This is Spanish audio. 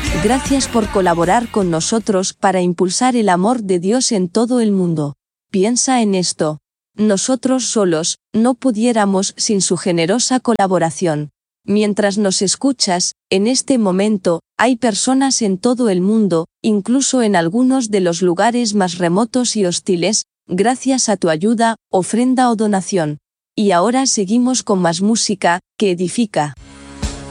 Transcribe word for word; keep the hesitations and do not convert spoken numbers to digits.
Gracias por colaborar con nosotros para impulsar el amor de Dios en todo el mundo. Piensa en esto. Nosotros solos no pudiéramos sin su generosa colaboración. Mientras nos escuchas, en este momento, hay personas en todo el mundo, incluso en algunos de los lugares más remotos y hostiles, gracias a tu ayuda, ofrenda o donación. Y ahora seguimos con más música, que edifica.